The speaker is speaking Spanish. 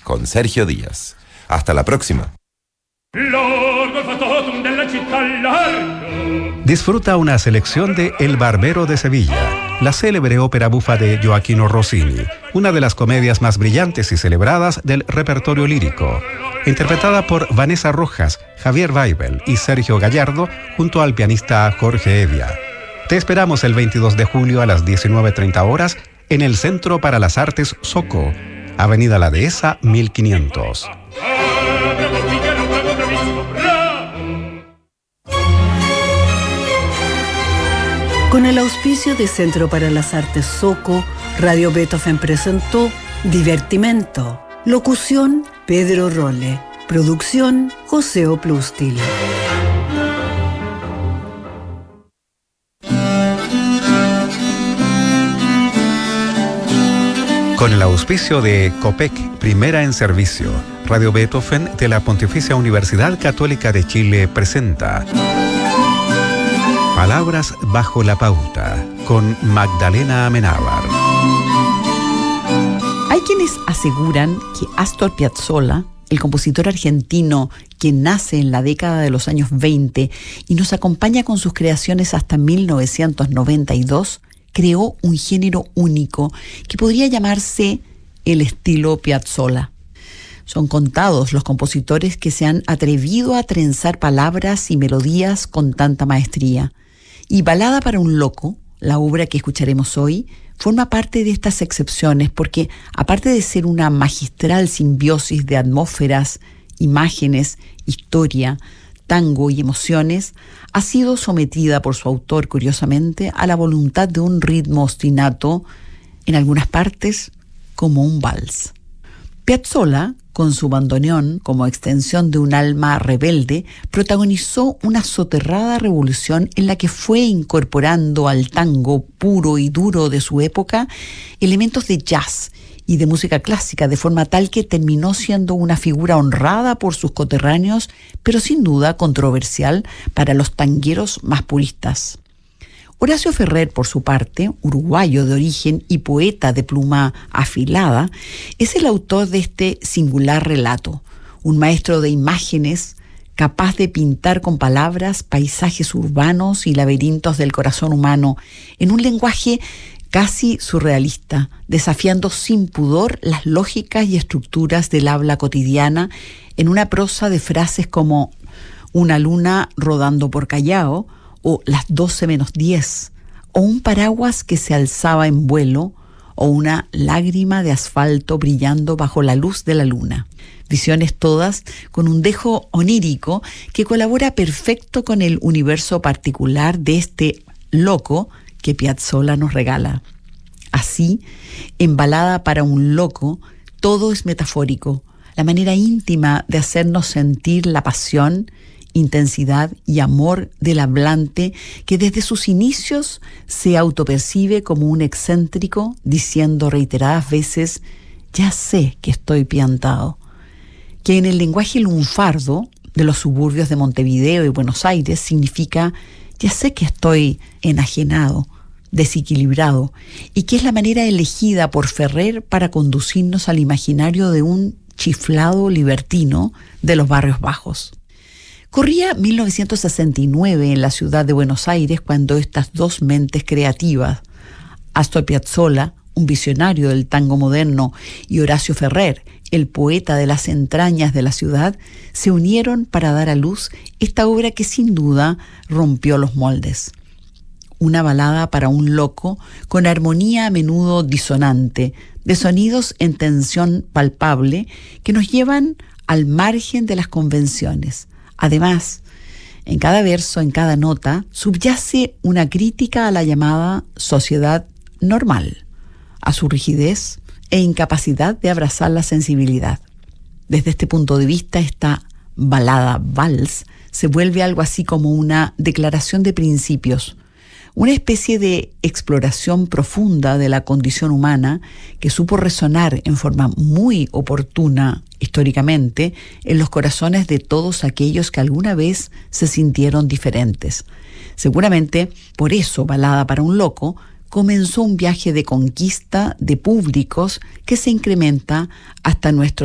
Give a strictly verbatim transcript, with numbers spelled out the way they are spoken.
con Sergio Díaz. Hasta la próxima. Disfruta una selección de El Barbero de Sevilla, la célebre ópera bufa de Gioachino Rossini, una de las comedias más brillantes y celebradas del repertorio lírico, interpretada por Vanessa Rojas, Javier Weibel y Sergio Gallardo, junto al pianista Jorge Evia. Te esperamos el veintidós de julio a las diecinueve treinta horas en el Centro para las Artes Soco, Avenida La Dehesa mil quinientos. Con el auspicio de Centro para las Artes Soco, Radio Beethoven presentó Divertimento. Locución, Pedro Rolle. Producción, José Oplustil. Con el auspicio de COPEC, Primera en Servicio, Radio Beethoven de la Pontificia Universidad Católica de Chile presenta Palabras bajo la pauta, con Magdalena Amenábar. Hay quienes aseguran que Astor Piazzolla, el compositor argentino que nace en la década de los años veinte y nos acompaña con sus creaciones hasta mil novecientos noventa y dos, creó un género único que podría llamarse el estilo Piazzolla. Son contados los compositores que se han atrevido a trenzar palabras y melodías con tanta maestría. Y Balada para un loco, la obra que escucharemos hoy, forma parte de estas excepciones porque, aparte de ser una magistral simbiosis de atmósferas, imágenes, historia, tango y emociones, ha sido sometida por su autor, curiosamente, a la voluntad de un ritmo ostinato, en algunas partes como un vals. Piazzolla, con su bandoneón como extensión de un alma rebelde, protagonizó una soterrada revolución en la que fue incorporando al tango puro y duro de su época elementos de jazz y de música clásica, de forma tal que terminó siendo una figura honrada por sus coterráneos, pero sin duda controversial para los tangueros más puristas. Horacio Ferrer, por su parte, uruguayo de origen y poeta de pluma afilada, es el autor de este singular relato, un maestro de imágenes capaz de pintar con palabras paisajes urbanos y laberintos del corazón humano en un lenguaje casi surrealista, desafiando sin pudor las lógicas y estructuras del habla cotidiana en una prosa de frases como una luna rodando por Callao, o las doce menos diez, o un paraguas que se alzaba en vuelo, o una lágrima de asfalto brillando bajo la luz de la luna. Visiones todas con un dejo onírico que colabora perfecto con el universo particular de este loco que Piazzolla nos regala. Así, en Balada para un loco, todo es metafórico, la manera íntima de hacernos sentir la pasión, intensidad y amor del hablante que desde sus inicios se autopercibe como un excéntrico, diciendo reiteradas veces, ya sé que estoy piantado, que en el lenguaje lunfardo de los suburbios de Montevideo y Buenos Aires significa, ya sé que estoy enajenado, desequilibrado, y que es la manera elegida por Ferrer para conducirnos al imaginario de un chiflado libertino de los barrios bajos. Corría mil novecientos sesenta y nueve en la ciudad de Buenos Aires cuando estas dos mentes creativas, Astor Piazzolla, un visionario del tango moderno, y Horacio Ferrer, el poeta de las entrañas de la ciudad, se unieron para dar a luz esta obra que sin duda rompió los moldes. Una balada para un loco con armonía a menudo disonante, de sonidos en tensión palpable que nos llevan al margen de las convenciones. Además, en cada verso, en cada nota, subyace una crítica a la llamada sociedad normal, a su rigidez e incapacidad de abrazar la sensibilidad. Desde este punto de vista, esta balada vals se vuelve algo así como una declaración de principios, una especie de exploración profunda de la condición humana que supo resonar en forma muy oportuna históricamente en los corazones de todos aquellos que alguna vez se sintieron diferentes. Seguramente por eso Balada para un loco comenzó un viaje de conquista de públicos que se incrementa hasta nuestros